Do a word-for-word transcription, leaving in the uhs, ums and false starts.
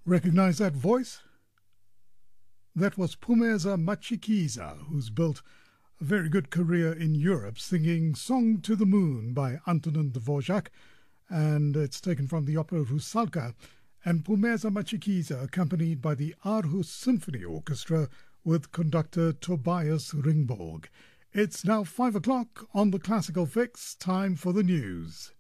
Recognize that voice? That was Phumeza Matshikiza, who's built a very good career in Europe, singing Song to the Moon by Antonin Dvorak, and it's taken from the opera Rusalka, and Phumeza Matshikiza accompanied by the Aarhus Symphony Orchestra with conductor Tobias Ringborg. It's now five o'clock on the Classical Fix, time for the news.